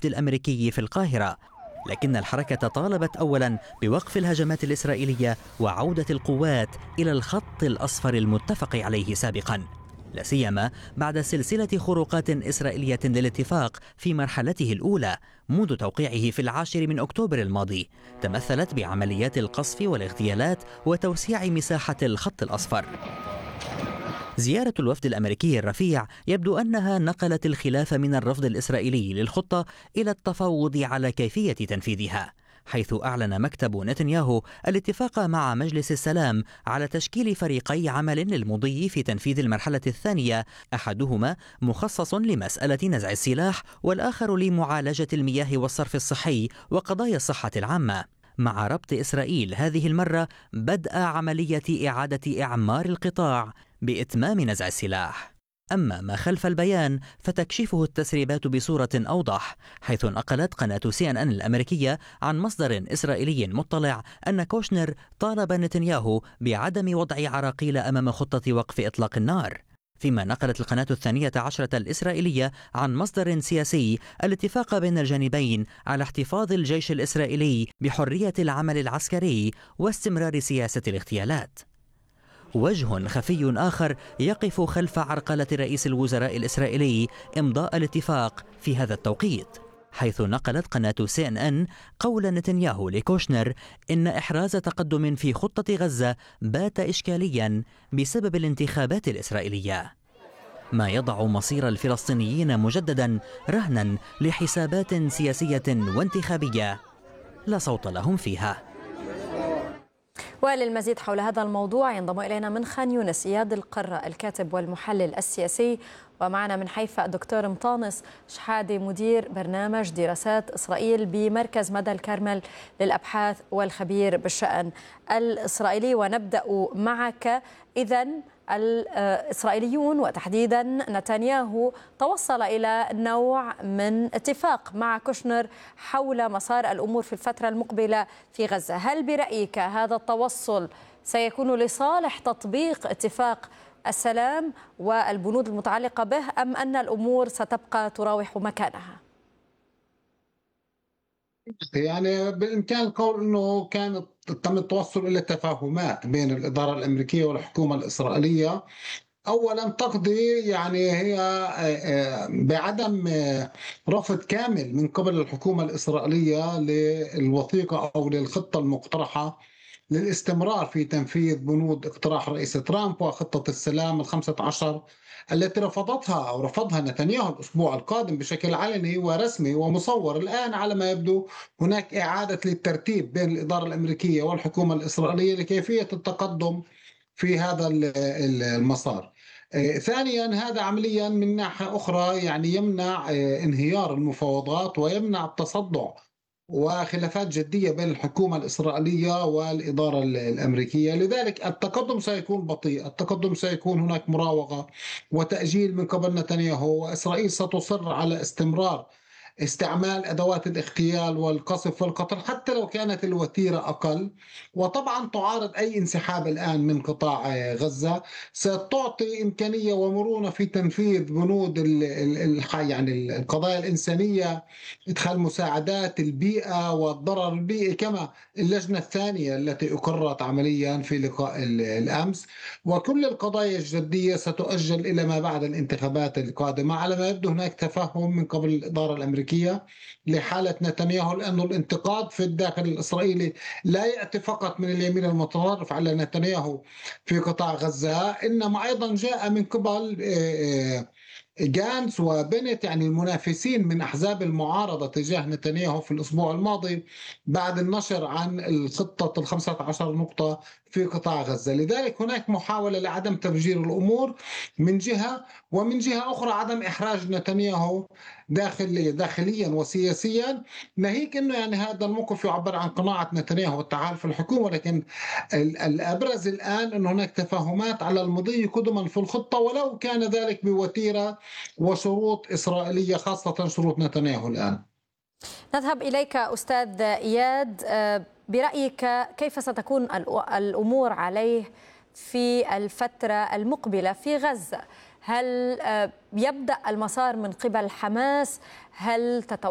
الوفد الأمريكي في القاهرة، لكن الحركة طالبت أولا بوقف الهجمات الإسرائيلية وعودة القوات إلى الخط الأصفر المتفق عليه سابقا، لا سيما بعد سلسلة خروقات إسرائيلية للاتفاق في مرحلته الأولى منذ توقيعه في 10 أكتوبر الماضي، تمثلت بعمليات القصف والاغتيالات وتوسيع مساحة الخط الأصفر. زيارة الوفد الأمريكي الرفيع يبدو أنها نقلت الخلاف من الرفض الإسرائيلي للخطة إلى التفاوض على كيفية تنفيذها، حيث أعلن مكتب نتنياهو الاتفاق مع مجلس السلام على تشكيل فريقي عمل للمضي في تنفيذ المرحلة الثانية، أحدهما مخصص لمسألة نزع السلاح والآخر لمعالجة المياه والصرف الصحي وقضايا الصحة العامة، مع ربط إسرائيل هذه المرة بدء عملية إعادة إعمار القطاع بإتمام نزع السلاح. أما ما خلف البيان فتكشفه التسريبات بصورة أوضح، حيث نقلت قناة CNN الأمريكية عن مصدر إسرائيلي مطلع أن كوشنر طالب نتنياهو بعدم وضع عراقيل أمام خطة وقف إطلاق النار، فيما نقلت القناة الثانية عشرة الإسرائيلية عن مصدر سياسي الاتفاق بين الجانبين على احتفاظ الجيش الإسرائيلي بحرية العمل العسكري واستمرار سياسة الاغتيالات. وجه خفي آخر يقف خلف عرقلة رئيس الوزراء الإسرائيلي إمضاء الاتفاق في هذا التوقيت، حيث نقلت قناة CNN قول نتنياهو لكوشنر إن إحراز تقدم في خطة غزة بات إشكاليا بسبب الانتخابات الإسرائيلية، ما يضع مصير الفلسطينيين مجددا رهنا لحسابات سياسية وانتخابية لا صوت لهم فيها. وللمزيد حول هذا الموضوع ينضم إلينا من خان يونس إياد القرة الكاتب والمحلل السياسي، ومعنا من حيفا الدكتور مطانس شحادة مدير برنامج دراسات إسرائيل بمركز مدى الكرمل للأبحاث والخبير بالشأن الإسرائيلي. ونبدأ معك. إذن الإسرائيليون وتحديدا نتنياهو توصل إلى نوع من اتفاق مع كوشنر حول مسار الأمور في الفترة المقبلة في غزة. هل برأيك هذا التوصل سيكون لصالح تطبيق اتفاق السلام والبنود المتعلقة به، أم أن الأمور ستبقى تراوح مكانها؟ يعني بالإمكان القول أنه تم التوصل إلى تفاهمات بين الإدارة الأمريكية والحكومة الإسرائيلية. أولا تقضي يعني هي بعدم رفض كامل من قبل الحكومة الإسرائيلية للوثيقة أو للخطة المقترحة للاستمرار في تنفيذ بنود اقتراح رئيس ترامب وخطة السلام ال15 التي رفضها نتنياهو الأسبوع القادم بشكل علني ورسمي ومصور. الآن على ما يبدو هناك إعادة للترتيب بين الإدارة الأمريكية والحكومة الإسرائيلية لكيفية التقدم في هذا المسار. ثانيا هذا عمليا من ناحية أخرى يعني يمنع انهيار المفاوضات ويمنع التصدع وخلافات جدية بين الحكومة الإسرائيلية والإدارة الأمريكية. لذلك التقدم سيكون بطيء، التقدم سيكون هناك مراوغة وتأجيل من قبل نتنياهو، وإسرائيل ستصر على استمرار استعمال أدوات الاغتيال والقصف والقتل حتى لو كانت الوتيرة أقل، وطبعا تعارض أي انسحاب الآن من قطاع غزة. ستعطي إمكانية ومرونة في تنفيذ بنود يعني القضايا الإنسانية، إدخال مساعدات، البيئة والضرر البيئي، كما اللجنة الثانية التي أقرت عمليا في لقاء الأمس. وكل القضايا الجدية ستؤجل إلى ما بعد الانتخابات القادمة. على ما يبدو هناك تفهم من قبل الإدارة الأمريكية لحالة نتنياهو، لأنه الانتقاد في الداخل الإسرائيلي لا يأتي فقط من اليمين المتطرف على نتنياهو في قطاع غزة، إنما أيضا جاء من قبل جانس وبنت، يعني المنافسين من أحزاب المعارضة تجاه نتنياهو في الأسبوع الماضي بعد النشر عن الخطة 15 نقطة في قطاع غزة. لذلك هناك محاولة لعدم تفجير الأمور من جهة، ومن جهة أخرى عدم إحراج نتنياهو داخليا وسياسيا، ناهيك أنه يعني هذا الموقف يعبر عن قناعة نتنياهو والتحالف الحكومي. لكن الأبرز الآن أن هناك تفاهمات على المضي قدما في الخطة، ولو كان ذلك بوتيرة وشروط إسرائيلية، خاصة شروط نتنياهو. الآن نذهب إليك أستاذ إياد. برأيك كيف ستكون الأمور عليه في الفترة المقبلة في غزة؟ هل يبدأ المسار من قبل حماس؟ هل